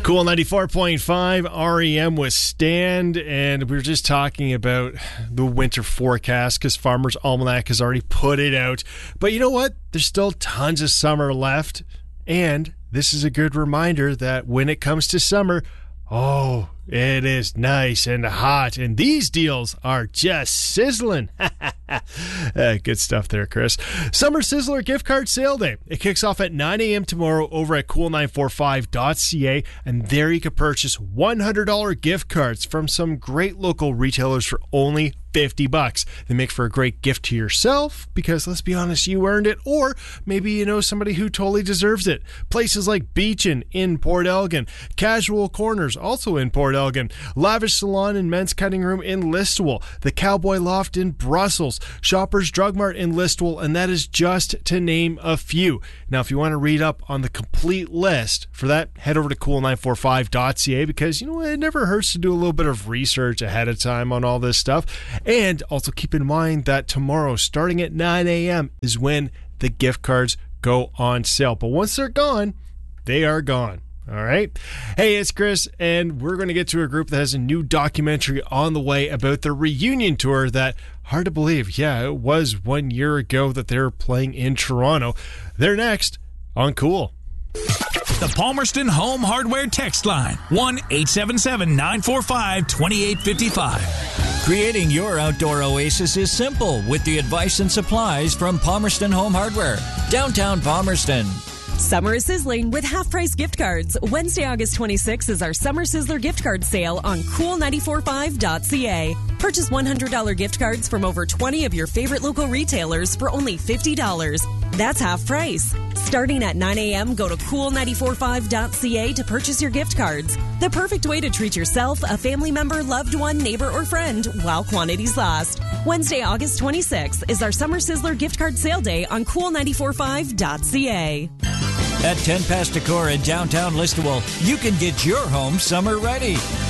Cool 94.5 REM with Stand, and we were just talking about the winter forecast because Farmer's Almanac has already put it out. But you know what? There's still tons of summer left, and this is a good reminder that when it comes to summer, oh, it is nice and hot, and these deals are just sizzling. Good stuff there, Chris. Summer Sizzler Gift Card Sale Day. It kicks off at 9 a.m. tomorrow over at cool945.ca, and there you can purchase $100 gift cards from some great local retailers for only $50. They make for a great gift to yourself because, let's be honest, you earned it, or maybe you know somebody who totally deserves it. Places like Beachin in Port Elgin, Casual Corners also in Port Elgin, Lavish Salon and Men's Cutting Room in Listowel, the Cowboy Loft in Brussels, Shoppers Drug Mart in Listowel, and that is just to name a few. Now, if you want to read up on the complete list, for that, head over to cool945.ca because, you know, it never hurts to do a little bit of research ahead of time on all this stuff. And also keep in mind that tomorrow, starting at 9 a.m., is when the gift cards go on sale. But once they're gone, they are gone. All right. Hey, it's Chris, and we're going to get to a group that has a new documentary on the way about their reunion tour that, hard to believe, yeah, it was 1 year ago that they were playing in Toronto. They're next on Cool. The Palmerston Home Hardware text line, 1-877-945-2855. Creating your outdoor oasis is simple with the advice and supplies from Palmerston Home Hardware, downtown Palmerston. Summer is sizzling with half-price gift cards. Wednesday, August 26th is our Summer Sizzler gift card sale on cool945.ca. Purchase $100 gift cards from over 20 of your favorite local retailers for only $50. That's half price. Starting at 9 a.m., go to cool945.ca to purchase your gift cards. The perfect way to treat yourself, a family member, loved one, neighbor, or friend while quantities last. Wednesday, August 26th is our Summer Sizzler gift card sale day on cool945.ca. At 10 Pasticor in downtown Listowel, you can get your home summer ready.